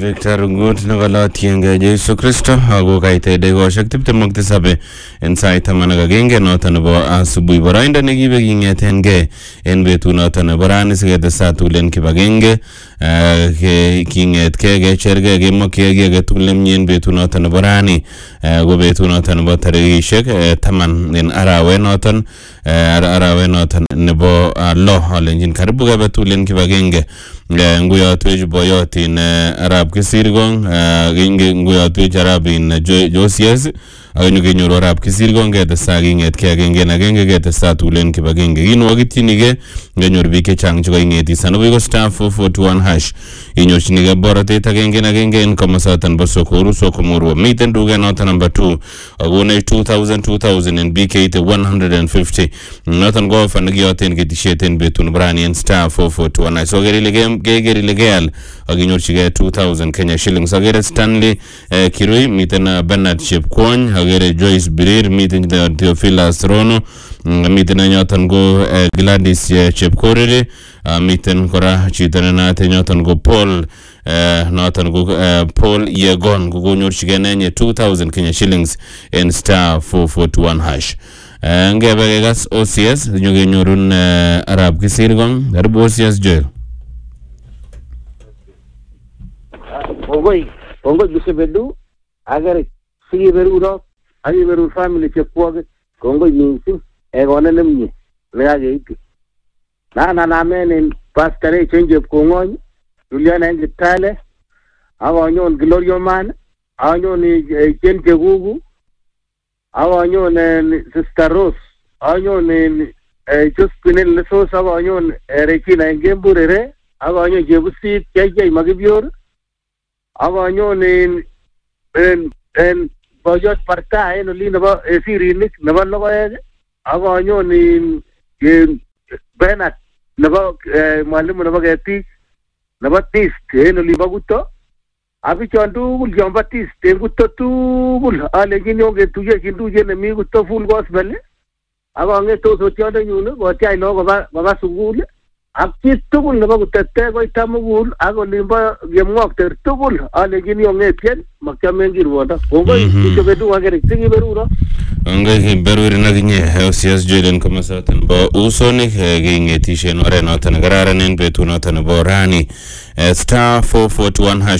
Victor Gut Nagalatienge Jesu Kristo ago kaite dego shakti temokte sabe ensai tamanaga genge notan bo asubui borainda negibe gingetenge en betu notan borani sigete satulen kibagenge ke kinget kege cherge gemokege getulem nyen betu notan borani go betu notan bo tarishek taman en arawe notan nebo lo halenjin karibu ga betulen kibagenge nguya tuj boyotin arab kisirgong ginge nguya tuj arabin josias ayunu genyo arab kisirgong get saginget ke genge na genge get satulen kibagenge ino gitinige genyor bike chang chugo ingeti sanobi go staff 441 hash inyo chinige borate ta genge na genge en komasatan basokoru sokomuru miten duga nota number 2 agone 2000 and bk 150 notan go fanigi yoten getisheten betun brani en staff 441 so geri legal aginyor chige 2000 Kenya shillings agere Stanley Kirui miten Bernard Chepkwony agere Joyce Birir miten Theophilus Rono miten nyotan go Gladys Chepkorere miten kora chitana na nyotan go Paul notan go Paul Yegon go nyor chige nenye 2000 Kenya shillings en star 441 hash ngebe gas OCS nyoge nyorun Arab Kisirgong darbo OCS Joel Pongo Bisebedu, agar si veruro, agi veru family chepwag, Congo yinsin, egonem Leagate. Na men pastor change of Congo, Julian and the Tale, our own Glorio Man, our own Jen Gugu, our own Sister Rose, our own just Pinel Lesos, our own Regina and Gembure, our own Jebusi, KJ Magibior. Ago nyon en bojot parta en li naba sirinik naba logo ago nyon en benat naba mwalimu naba gati naba tist en li baguto abi chandu bul jamba tist en guto tu bul ale ginyo ge tuje kindu je ne mi guto full gospel ago nge to so chanda nyune go chai no baba sugul Akit tugul na bagutete ko itamugul ago limba gemwak ter tugul ale gini ongetien makamengir wada ongo ikebedu agere tingi beruro onge beruri naginye OCS Jordan komasatan bo usoni gingetishen ore notan gararan en betu notan bo rani star 441 hash